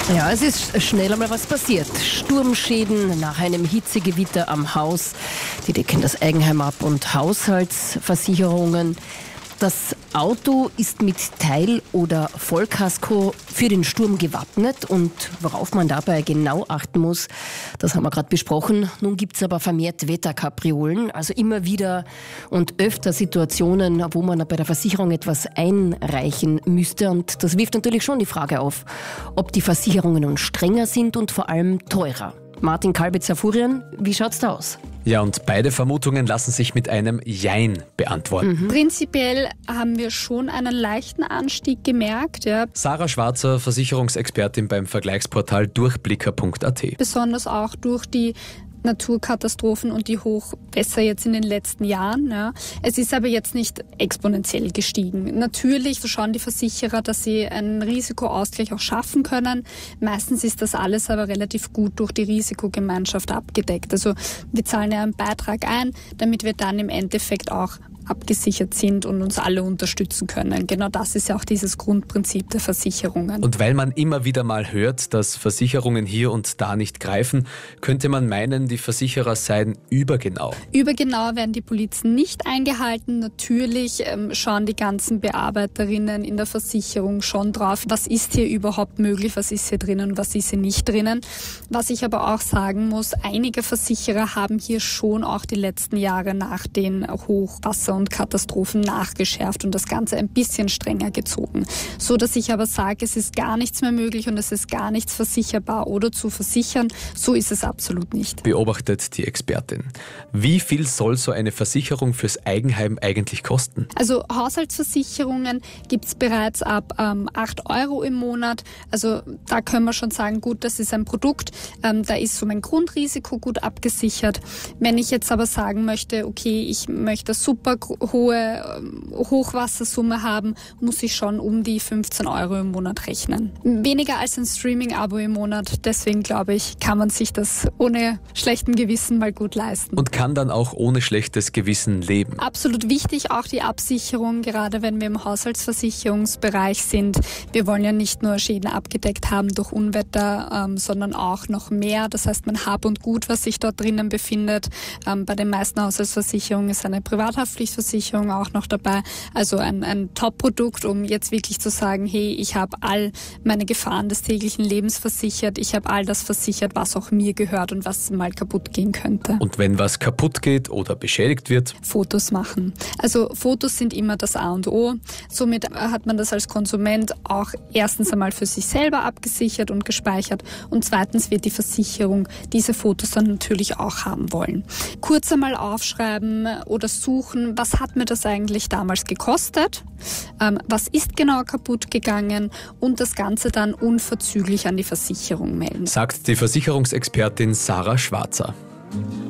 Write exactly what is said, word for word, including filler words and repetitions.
Ja, es ist schnell einmal was passiert. Sturmschäden nach einem Hitzegewitter am Haus. Die decken das Eigenheim ab und Haushaltsversicherungen. Das Auto ist mit Teil- oder Vollkasko für den Sturm gewappnet und worauf man dabei genau achten muss, das haben wir gerade besprochen. Nun gibt es aber vermehrt Wetterkapriolen, also immer wieder und öfter Situationen, wo man bei der Versicherung etwas einreichen müsste und das wirft natürlich schon die Frage auf, ob die Versicherungen nun strenger sind und vor allem teurer. Martin Kalbitzer-Furian, wie schaut's da aus? Ja, und beide Vermutungen lassen sich mit einem Jein beantworten. Mhm. Prinzipiell haben wir schon einen leichten Anstieg gemerkt. Ja. Sarah Schwarzer, Versicherungsexpertin beim Vergleichsportal durchblicker punkt a t. Besonders auch durch die Naturkatastrophen und die Hochwässer jetzt in den letzten Jahren. Ja. Es ist aber jetzt nicht exponentiell gestiegen. Natürlich schauen die Versicherer, dass sie einen Risikoausgleich auch schaffen können. Meistens ist das alles aber relativ gut durch die Risikogemeinschaft abgedeckt. Also wir zahlen ja einen Beitrag ein, damit wir dann im Endeffekt auch abgesichert sind und uns alle unterstützen können. Genau das ist ja auch dieses Grundprinzip der Versicherungen. Und weil man immer wieder mal hört, dass Versicherungen hier und da nicht greifen, könnte man meinen, die Versicherer seien übergenau. Übergenau werden die Polizen nicht eingehalten. Natürlich ähm, schauen die ganzen Bearbeiterinnen in der Versicherung schon drauf, was ist hier überhaupt möglich, was ist hier drinnen, was ist hier nicht drinnen. Was ich aber auch sagen muss, einige Versicherer haben hier schon auch die letzten Jahre nach den Hochwasser und Katastrophen nachgeschärft und das Ganze ein bisschen strenger gezogen. So dass ich aber sage, es ist gar nichts mehr möglich und es ist gar nichts versicherbar oder zu versichern. So ist es absolut nicht. Beobachtet die Expertin. Wie viel soll so eine Versicherung fürs Eigenheim eigentlich kosten? Also Haushaltsversicherungen gibt es bereits ab ähm, acht Euro im Monat. Also da können wir schon sagen, gut, das ist ein Produkt, ähm, da ist so mein Grundrisiko gut abgesichert. Wenn ich jetzt aber sagen möchte, okay, ich möchte super hohe Hochwassersumme haben, muss ich schon um die fünfzehn Euro im Monat rechnen. Weniger als ein Streaming-Abo im Monat. Deswegen glaube ich, kann man sich das ohne schlechten Gewissen mal gut leisten. Und kann dann auch ohne schlechtes Gewissen leben. Absolut wichtig, auch die Absicherung, gerade wenn wir im Haushaltsversicherungsbereich sind. Wir wollen ja nicht nur Schäden abgedeckt haben durch Unwetter, ähm, sondern auch noch mehr. Das heißt, mein Hab und Gut, was sich dort drinnen befindet. Ähm, bei den meisten Haushaltsversicherungen ist eine Privathaftpflichtversicherung auch noch dabei. Also ein, ein Top-Produkt, um jetzt wirklich zu sagen, hey, ich habe all meine Gefahren des täglichen Lebens versichert, ich habe all das versichert, was auch mir gehört und was mal kaputt gehen könnte. Und wenn was kaputt geht oder beschädigt wird? Fotos machen. Also Fotos sind immer das A und O. Somit hat man das als Konsument auch erstens einmal für sich selber abgesichert und gespeichert und zweitens wird die Versicherung diese Fotos dann natürlich auch haben wollen. Kurz einmal aufschreiben oder suchen, was hat mir das eigentlich damals gekostet? Ähm, was ist genau kaputt gegangen? Und das Ganze dann unverzüglich an die Versicherung melden. Sagt die Versicherungsexpertin Sarah Schwarzer.